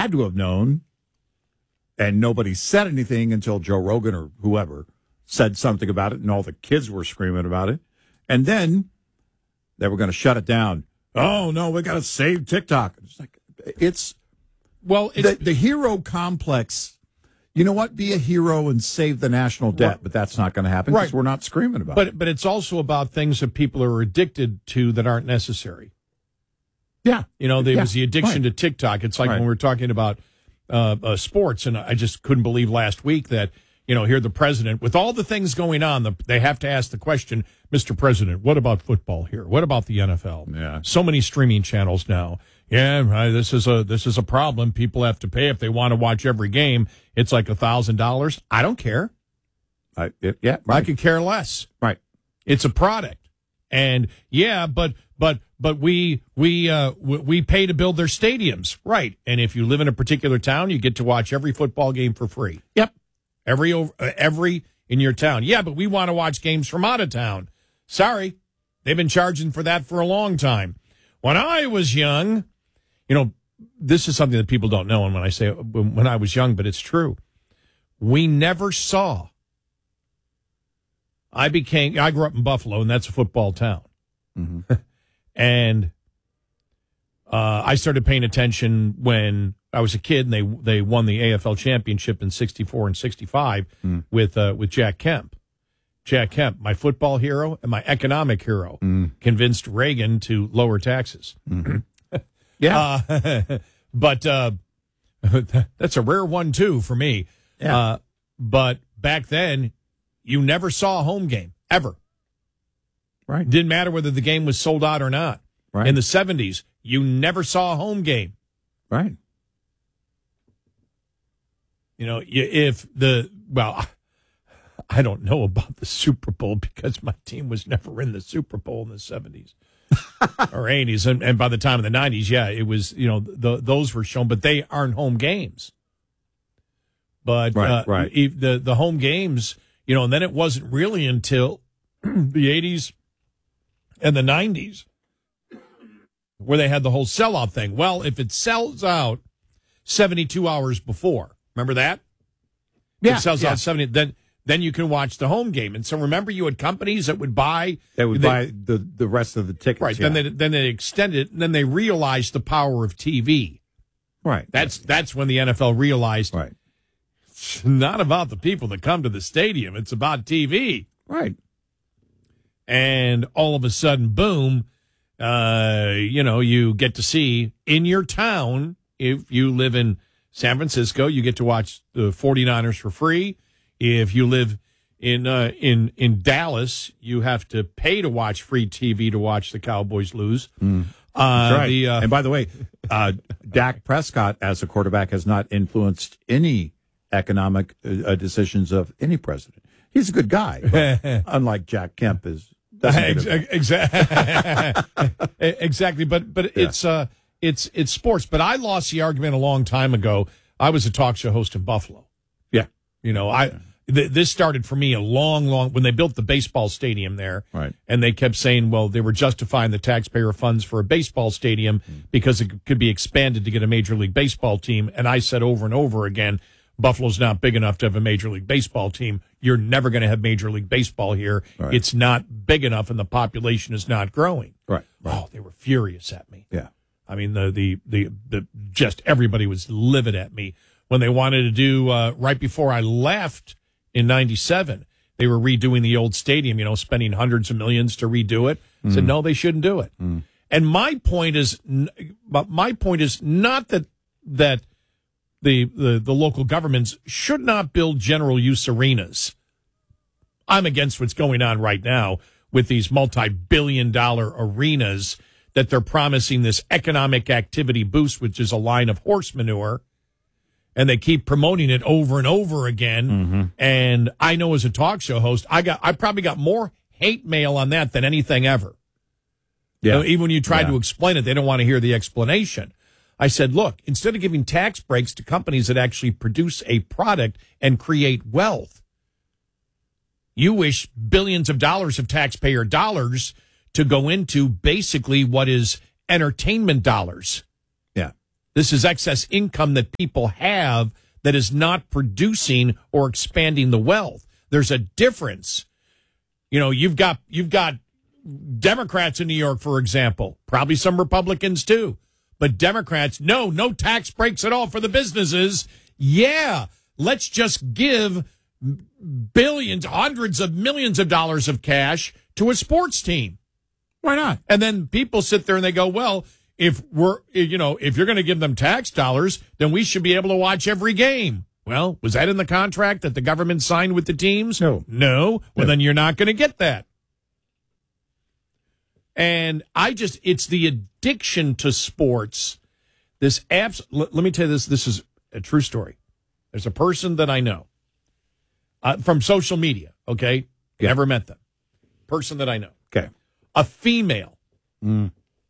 had to have known, and nobody said anything until Joe Rogan or whoever said something about it, and all the kids were screaming about it. And then they were going to shut it down. Oh, no, we got to save TikTok. It's like, the hero complex. You know what? Be a hero and save the national debt, but that's not going to happen because we're not screaming about it. But it's also about things that people are addicted to that aren't necessary. Yeah. You know, there was the addiction to TikTok. It's like when we were talking about sports, and I just couldn't believe last week that, you know, here the president, with all the things going on, they have to ask the question, Mr. President, what about football here? What about the NFL? Yeah. So many streaming channels now. Yeah, this is a problem. People have to pay if they want to watch every game. It's like $1,000. I don't care. I could care less. Right. It's a product, and but we pay to build their stadiums, right? And if you live in a particular town, you get to watch every football game for free. Yep. Every in your town. Yeah, but we want to watch games from out of town. Sorry, they've been charging for that for a long time. When I was young, you know, this is something that people don't know, and when I say when I was young, but it's true. We never saw. I grew up in Buffalo, and that's a football town. Mm-hmm. And I started paying attention when I was a kid, and they won the AFL championship in '64 and '65 with Jack Kemp. Jack Kemp, my football hero and my economic hero, convinced Reagan to lower taxes. Mm-hmm. Yeah. But that's a rare one, too, for me. Yeah. But back then, you never saw a home game, ever. Right. Didn't matter whether the game was sold out or not. Right. In the 70s, you never saw a home game. Right. You know, I don't know about the Super Bowl because my team was never in the Super Bowl in the 70s or 80s. And by the time of the 90s, it was, you know, those were shown, but they aren't home games. But the home games, you know, and then it wasn't really until the 80s and the 90s where they had the whole sellout thing. Well, if it sells out 72 hours before, remember that? Yeah. It sells out 70, then you can watch the home game. And so remember, you had companies that would buy the rest of the tickets. Right. Yeah. Then they extended it, and then they realized the power of TV. Right. That's when the NFL realized it's not about the people that come to the stadium. It's about TV. Right. And all of a sudden, boom, you know, you get to see in your town, if you live in San Francisco, you get to watch the 49ers for free. If you live in Dallas, you have to pay to watch free TV to watch the Cowboys lose. That's right. And by the way, Dak Prescott as a quarterback has not influenced any economic decisions of any president. He's a good guy, but unlike Jack Kemp is. Exactly, but it's sports. But I lost the argument a long time ago. I was a talk show host in Buffalo. Yeah, you know, this started for me a long when they built the baseball stadium there, right? And they kept saying, well, they were justifying the taxpayer funds for a baseball stadium because it could be expanded to get a Major League Baseball team. And I said over and over again, Buffalo's not big enough to have a Major League Baseball team. You're never going to have Major League Baseball here. Right. It's not big enough, and the population is not growing. Right. Oh, they were furious at me. Yeah. I mean, the just everybody was livid at me when they wanted to do right before I left in '97. They were redoing the old stadium, you know, spending hundreds of millions to redo it. Said no, they shouldn't do it. And my point is not that the local governments should not build general use arenas. I'm against what's going on right now with these multi-billion-dollar arenas that they're promising this economic activity boost, which is a line of horse manure, and they keep promoting it over and over again. And I know as a talk show host, I probably got more hate mail on that than anything ever. Yeah. You know, even when you try to explain it, they don't want to hear the explanation. I said, look, instead of giving tax breaks to companies that actually produce a product and create wealth, you wish billions of dollars of taxpayer dollars to go into basically what is entertainment dollars. Yeah. This is excess income that people have that is not producing or expanding the wealth. There's a difference. You know, you've got Democrats in New York, for example, probably some Republicans too. But Democrats, no tax breaks at all for the businesses. Yeah, let's just give billions, hundreds of millions of dollars of cash to a sports team. Why not? And then people sit there and they go, well, if you're going to give them tax dollars, then we should be able to watch every game. Well, was that in the contract that the government signed with the teams? No. Well, then you're not going to get that. And it's the addiction to sports. Let me tell you this. This is a true story. There's a person that I know from social media. Okay. Yeah. Never met them. Person that I know. Okay. A female in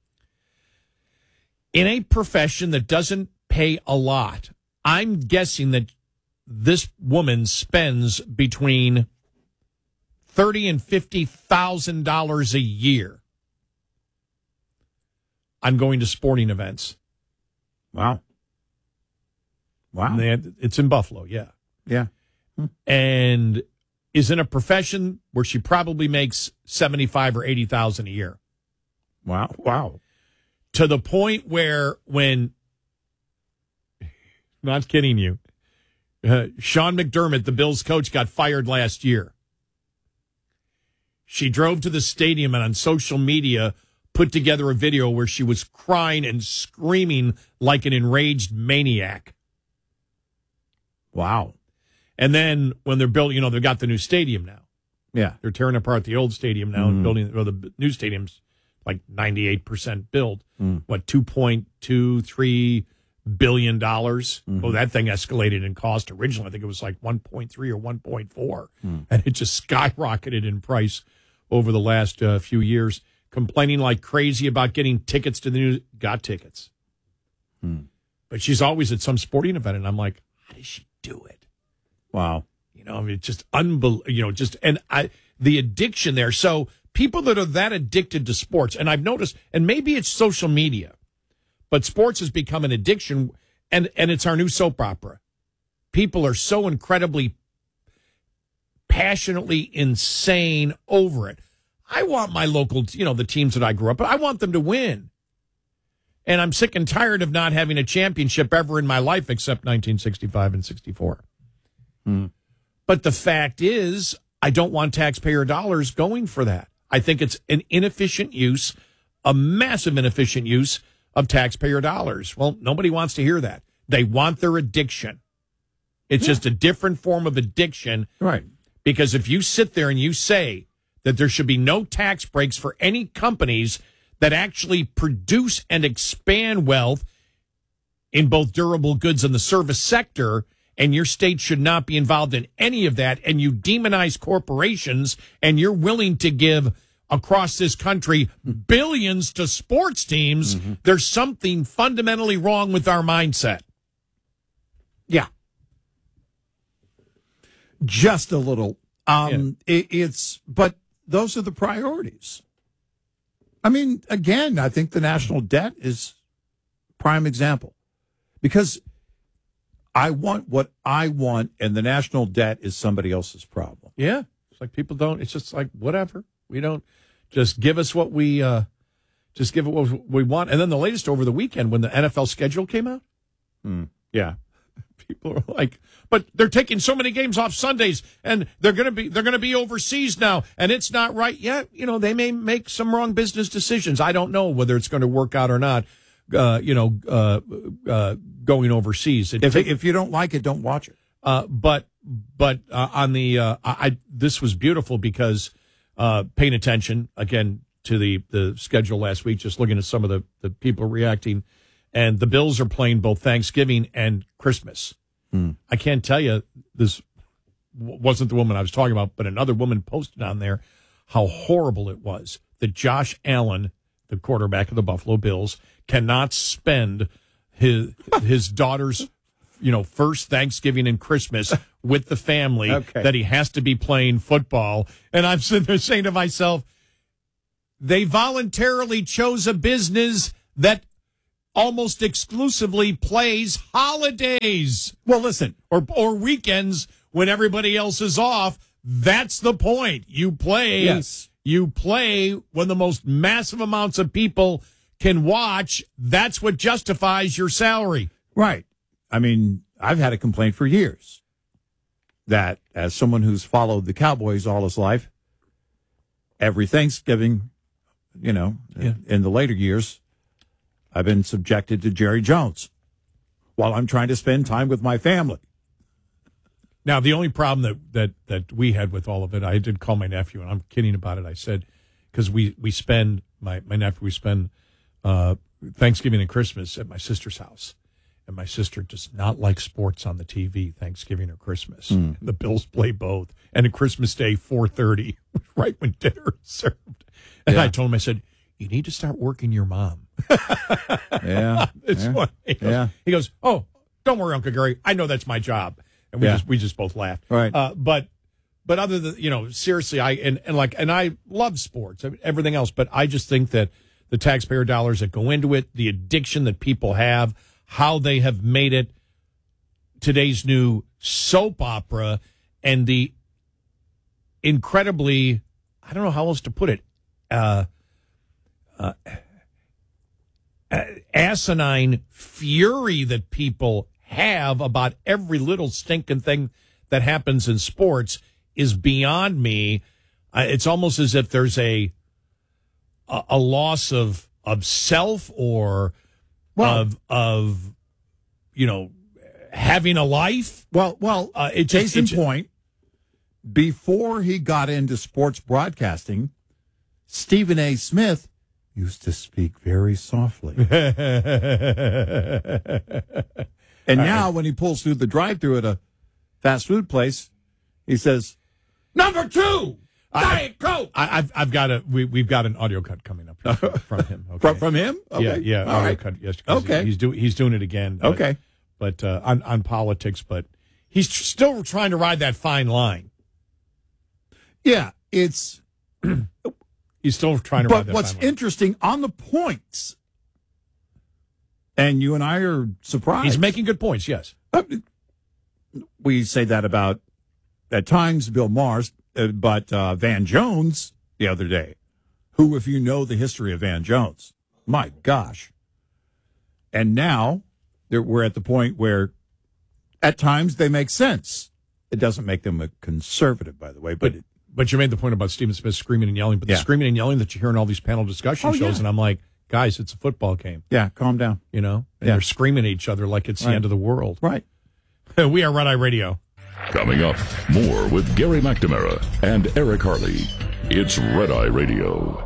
a profession that doesn't pay a lot. I'm guessing that this woman spends between $30,000 and $50,000 a year on going to sporting events. Wow. It's in Buffalo, yeah. Yeah. And is in a profession where she probably makes $75,000 or $80,000 a year. Wow. To the point where not kidding you, Sean McDermott, the Bills coach, got fired last year. She drove to the stadium and on social media put together a video where she was crying and screaming like an enraged maniac. Wow. And then when they're building, they've got the new stadium now. Yeah. They're tearing apart the old stadium now and building, the new stadium's like 98% built. What, $2.23 billion? Oh, that thing escalated in cost. Originally, I think it was like 1.3 or 1.4. And it just skyrocketed in price over the last few years. Complaining like crazy about getting tickets to the new, got tickets. But she's always at some sporting event, and I'm like, how does she do it? Wow. It's just unbelievable. The addiction there. So people that are that addicted to sports, and I've noticed, and maybe it's social media, but sports has become an addiction, and it's our new soap opera. People are so incredibly passionately insane over it. I want my local, the teams that I grew up with, I want them to win. And I'm sick and tired of not having a championship ever in my life except 1965 and 64. But the fact is, I don't want taxpayer dollars going for that. I think it's an inefficient use, a massive inefficient use of taxpayer dollars. Well, nobody wants to hear that. They want their addiction. It's just a different form of addiction. Right. Because if you sit there and you say that there should be no tax breaks for any companies that actually produce and expand wealth in both durable goods and the service sector, and your state should not be involved in any of that, and you demonize corporations, and you're willing to give across this country billions to sports teams, there's something fundamentally wrong with our mindset. Yeah. Just a little. But those are the priorities. I mean, again, I think the national debt is prime example, because I want what I want, and the national debt is somebody else's problem. Yeah. It's like people don't, it's just like, whatever. We don't, just give us what we want. And then the latest over the weekend when the NFL schedule came out. Yeah. People are like, but they're taking so many games off Sundays, and they're going to be overseas now, and it's not right yet. They may make some wrong business decisions. I don't know whether it's going to work out or not. Going overseas. If you don't like it, don't watch it. But this was beautiful because paying attention again to the schedule last week, just looking at some of the people reacting, and the Bills are playing both Thanksgiving and Christmas. I can't tell you, this wasn't the woman I was talking about, but another woman posted on there how horrible it was that Josh Allen, the quarterback of the Buffalo Bills, cannot spend his daughter's first Thanksgiving and Christmas with the family, that he has to be playing football. And I'm sitting there saying to myself, they voluntarily chose a business that almost exclusively plays holidays. Well, listen, Or weekends when everybody else is off. That's the point. You play. Yes. You play when the most massive amounts of people can watch. That's what justifies your salary. right. I mean, I've had a complaint for years that as someone who's followed the Cowboys all his life, every Thanksgiving, in the later years, I've been subjected to Jerry Jones while I'm trying to spend time with my family. Now, the only problem that we had with all of it, I did call my nephew, and I'm kidding about it. I said, because my nephew, we spend Thanksgiving and Christmas at my sister's house. And my sister does not like sports on the TV, Thanksgiving or Christmas. And the Bills play both. And on Christmas Day, 4:30, right when dinner is served. And I told him, I said, you need to start working your mom. Yeah. It's funny. He goes, oh, don't worry, Uncle Gary. I know that's my job. And we just both laughed. Right. But other than, seriously, I love sports, everything else. But I just think that the taxpayer dollars that go into it, the addiction that people have, how they have made it today's new soap opera, and the incredibly, I don't know how else to put it, asinine fury that people have about every little stinking thing that happens in sports is beyond me. It's almost as if there's a loss of self or of having a life. Case in point, before he got into sports broadcasting, Stephen A. Smith used to speak very softly. And now when he pulls through the drive-thru at a fast food place, he says, "Number 2, Diet Coke." I've got we've got an audio cut coming up from him. Okay. From him? Okay. Yeah. All Audio right. cut. Yes. Okay. He's doing it again. But, Okay. But on politics, but he's still trying to ride that fine line. Yeah, it's. He's still trying to ride that But what's fine line. interesting on the points, and you and I are surprised. He's making good points. Yes. We say that about, at times, Bill Maher, but Van Jones the other day, who, if you know the history of Van Jones, my gosh. And now we're at the point where at times they make sense. It doesn't make them a conservative, by the way, But you made the point about Stephen Smith screaming and yelling, but the screaming and yelling that you hear in all these panel discussion shows, and I'm like, guys, it's a football game. Yeah, calm down. And they're screaming at each other like it's the end of the world. Right. We are Red Eye Radio. Coming up, more with Gary McNamara and Eric Harley. It's Red Eye Radio.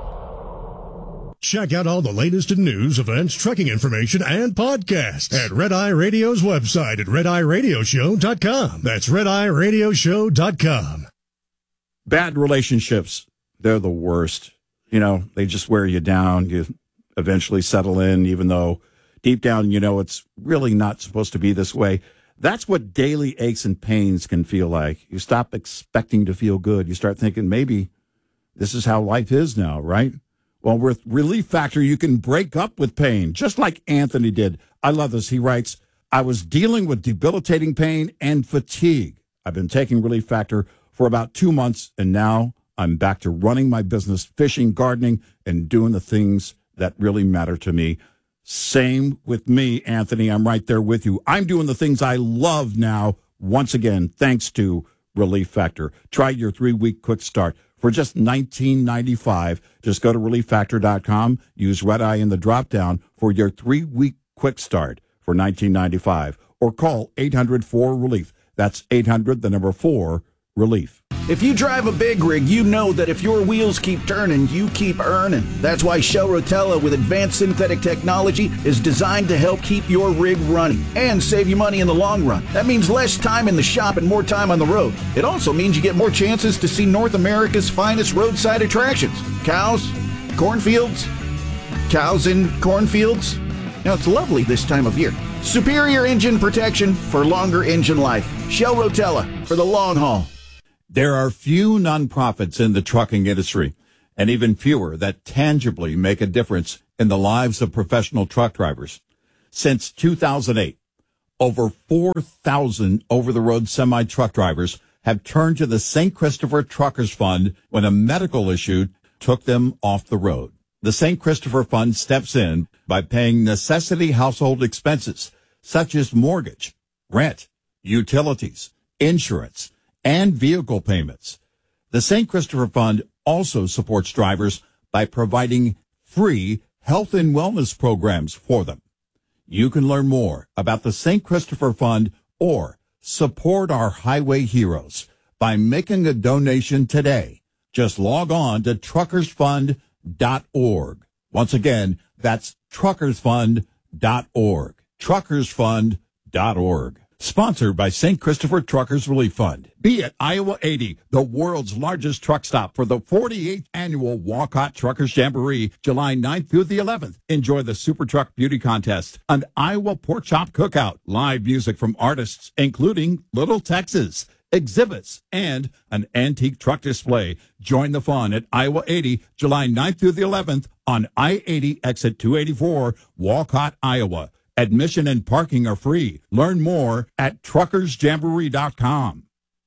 Check out all the latest in news, events, trucking information, and podcasts at Red Eye Radio's website at RedEyeRadioshow.com. That's RedEyeRadioshow.com. Bad relationships, they're the worst. They just wear you down. You eventually settle in, even though deep down, it's really not supposed to be this way. That's what daily aches and pains can feel like. You stop expecting to feel good. You start thinking, maybe this is how life is now, right? Well, with Relief Factor, you can break up with pain, just like Anthony did. I love this. He writes, I was dealing with debilitating pain and fatigue. I've been taking Relief Factor for about 2 months, and now I'm back to running my business, fishing, gardening, and doing the things that really matter to me. Same with me, Anthony. I'm right there with you. I'm doing the things I love now, once again, thanks to Relief Factor. Try your 3-week quick start for just $19.95. Just go to ReliefFactor.com, use Red Eye in the drop-down for your 3-week quick start for $19.95, or call 800-4-RELIEF. That's 800-4-RELIEF. If you drive a big rig, you know that if your wheels keep turning, you keep earning. That's why Shell Rotella with advanced synthetic technology is designed to help keep your rig running and save you money in the long run. That means less time in the shop and more time on the road. It also means you get more chances to see North America's finest roadside attractions. Cows, cornfields, cows in cornfields. Now, it's lovely this time of year. Superior engine protection for longer engine life. Shell Rotella for the long haul. There are few nonprofits in the trucking industry, and even fewer that tangibly make a difference in the lives of professional truck drivers. Since 2008, over 4,000 over-the-road semi-truck drivers have turned to the St. Christopher Truckers Fund when a medical issue took them off the road. The St. Christopher Fund steps in by paying necessity household expenses such as mortgage, rent, utilities, insurance, and vehicle payments. The St. Christopher Fund also supports drivers by providing free health and wellness programs for them. You can learn more about the St. Christopher Fund or support our highway heroes by making a donation today. Just log on to truckersfund.org. Once again, that's truckersfund.org. Truckersfund.org. Sponsored by St. Christopher Truckers Relief Fund. Be at Iowa 80, the world's largest truck stop for the 48th annual Walcott Truckers Jamboree, July 9th through the 11th. Enjoy the Super Truck Beauty Contest, an Iowa Pork Chop Cookout, live music from artists, including Little Texas, exhibits, and an antique truck display. Join the fun at Iowa 80, July 9th through the 11th on I-80 exit 284, Walcott, Iowa. Admission and parking are free. Learn more at truckersjamboree.com.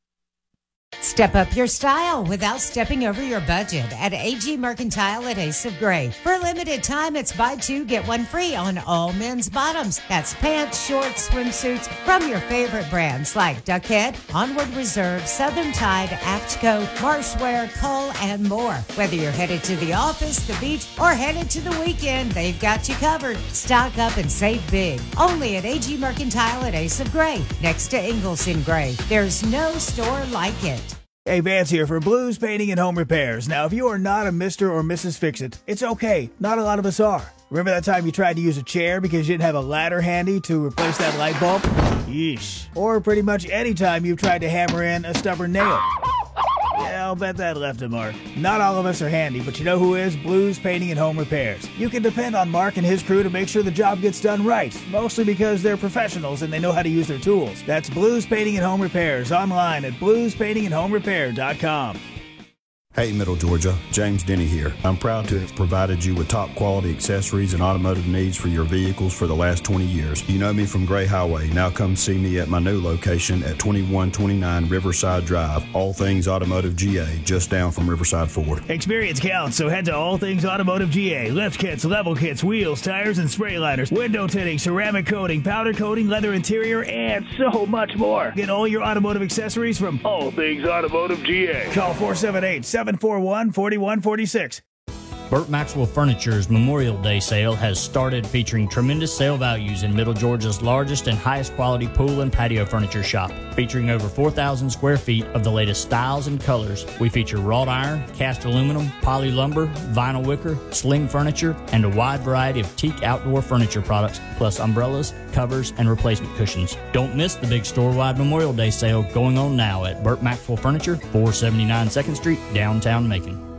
Step up your style without stepping over your budget at AG Mercantile at Ace of Gray. For a limited time, it's buy two, get one free on all men's bottoms. That's pants, shorts, swimsuits from your favorite brands like Duckhead, Onward Reserve, Southern Tide, Aftco, Marshwear, Cull, and more. Whether you're headed to the office, the beach, or headed to the weekend, they've got you covered. Stock up and save big. Only at AG Mercantile at Ace of Gray, next to Ingalls in Gray. There's no store like it. Hey, Vance here for Blues Painting and Home Repairs. Now, if you are not a Mr. or Mrs. Fix-It, it's okay. Not a lot of us are. Remember that time you tried to use a chair because you didn't have a ladder handy to replace that light bulb? Yeesh. Or pretty much any time you've tried to hammer in a stubborn nail. Yeah, I'll bet that left a mark. Not all of us are handy, but you know who is? Blues Painting and Home Repairs. You can depend on Mark and his crew to make sure the job gets done right, mostly because they're professionals and they know how to use their tools. That's Blues Painting and Home Repairs, online at bluespaintingandhomerepair.com. Hey, Middle Georgia, James Denny here. I'm proud to have provided you with top quality accessories and automotive needs for your vehicles for the last 20 years. You know me from Gray Highway. Now come see me at my new location at 2129 Riverside Drive. All Things Automotive GA, just down from Riverside Ford. Experience counts, so head to All Things Automotive GA. Lift kits, level kits, wheels, tires, and spray liners, window tinting, ceramic coating, powder coating, leather interior, and so much more. Get all your automotive accessories from All Things Automotive GA. Call 478-741-4146. Burt Maxwell Furniture's Memorial Day sale has started, featuring tremendous sale values in Middle Georgia's largest and highest quality pool and patio furniture shop. Featuring over 4,000 square feet of the latest styles and colors, we feature wrought iron, cast aluminum, poly lumber, vinyl wicker, sling furniture, and a wide variety of teak outdoor furniture products, plus umbrellas, covers, and replacement cushions. Don't miss the big store-wide Memorial Day sale going on now at Burt Maxwell Furniture, 479 2nd Street, downtown Macon.